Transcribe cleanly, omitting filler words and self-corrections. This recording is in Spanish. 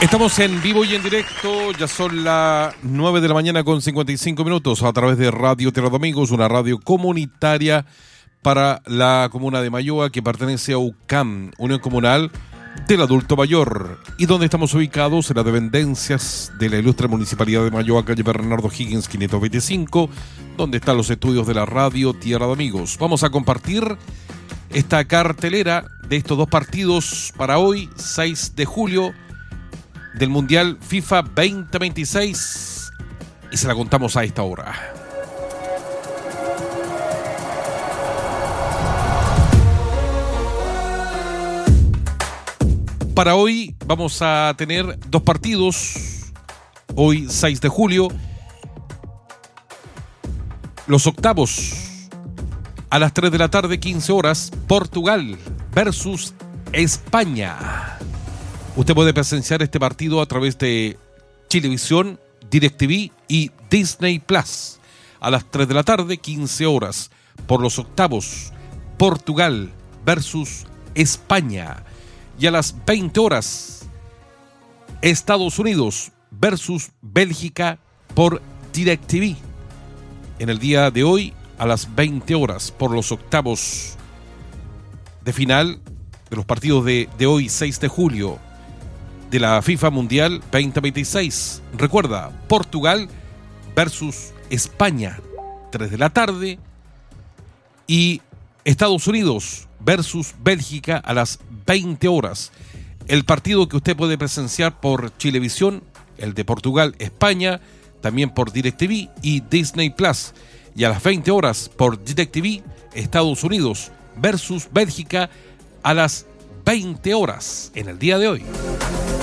Estamos en vivo y en directo, ya son las 9 de la mañana con 55 minutos a través de Radio Tierra de Amigos, una radio comunitaria para la comuna de Mayoa que pertenece a UCAM, Unión Comunal del Adulto Mayor, y donde estamos ubicados en las dependencias de la ilustre Municipalidad de Mayoa, calle Bernardo Higgins 525, donde están los estudios de la Radio Tierra de Amigos. Vamos a compartir esta cartelera de estos dos partidos para hoy, 6 de julio, del Mundial FIFA 2026, y se la contamos a esta hora. Para hoy vamos a tener dos partidos, hoy 6 de julio, los octavos a las 3 de la tarde, 15 horas, Portugal versus España. Usted puede presenciar este partido a través de Chilevisión, DirecTV y Disney Plus. A las 3 de la tarde, 15 horas, por los octavos, Portugal versus España. Y a las 20 horas, Estados Unidos versus Bélgica por DirecTV. En el día de hoy, a las 20 horas, por los octavos de final de los partidos de hoy, 6 de julio, de la FIFA Mundial 2026. Recuerda, Portugal versus España, 3 de la tarde, y Estados Unidos versus Bélgica a las 20 horas. El partido que usted puede presenciar por Chilevisión, el de Portugal-España, también por DirecTV y Disney Plus. Y a las 20 horas por DirecTV, Estados Unidos versus Bélgica a las 20 horas en el día de hoy.